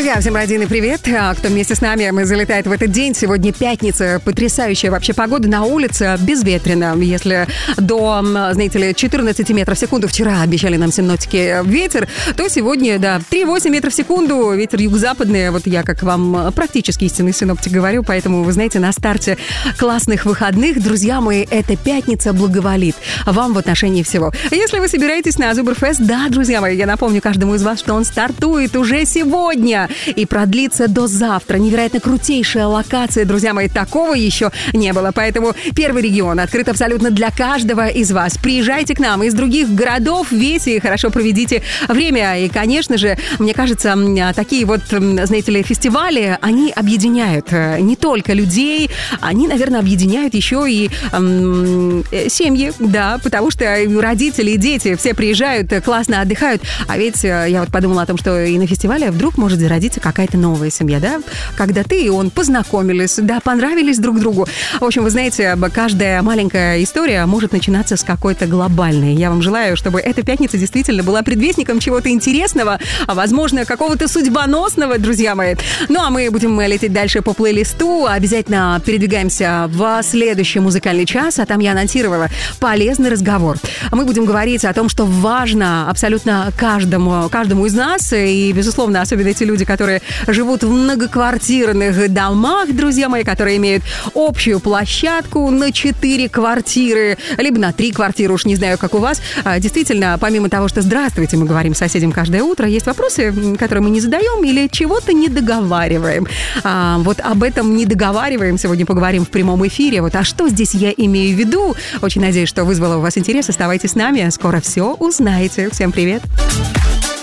Друзья, всем родины привет. Кто вместе с нами залетает в этот день. Сегодня пятница. Потрясающая вообще погода на улице. Безветренно. Если до, знаете ли, 14 метров в секунду вчера обещали нам синоптики ветер, то сегодня, да, 3,8 метров в секунду. Ветер юго-западный. Вот я, как вам практически истинный синоптик, говорю. Поэтому, вы знаете, на старте классных выходных, друзья мои, эта пятница благоволит вам в отношении всего. Если вы собираетесь на Зуберфест, да, друзья мои, я напомню каждому из вас, что он стартует уже сегодня и продлится до завтра. Невероятно крутейшая локация, друзья мои, такого еще не было. Поэтому первый регион открыт абсолютно для каждого из вас. Приезжайте к нам из других городов, весело и хорошо проведите время. И, конечно же, мне кажется, такие вот, знаете ли, фестивали, они объединяют не только людей, они, наверное, объединяют еще и семьи, да, потому что родители и дети все приезжают, классно отдыхают. А ведь я вот подумала о том, что и на фестивале вдруг может зародиться какая-то новая семья, да? Когда ты и он познакомились, да, понравились друг другу. В общем, вы знаете, каждая маленькая история может начинаться с какой-то глобальной. Я вам желаю, чтобы эта пятница действительно была предвестником чего-то интересного, а, возможно, какого-то судьбоносного, друзья мои. Ну, а мы будем лететь дальше по плейлисту. Обязательно передвигаемся в следующий музыкальный час, а там я анонсировала полезный разговор. Мы будем говорить о том, что важно абсолютно каждому из нас, и, безусловно, особенно эти люди, которые живут в многоквартирных домах, друзья мои, которые имеют общую площадку на 4 квартиры, либо на 3 квартиры, уж не знаю, как у вас. Действительно, помимо того, что «здравствуйте», мы говорим соседям каждое утро, есть вопросы, которые мы не задаем или чего-то не договариваем. Вот об этом не договариваем сегодня поговорим в прямом эфире. Вот, а что здесь я имею в виду? Очень надеюсь, что вызвало у вас интерес. Оставайтесь с нами, скоро все узнаете. Всем привет!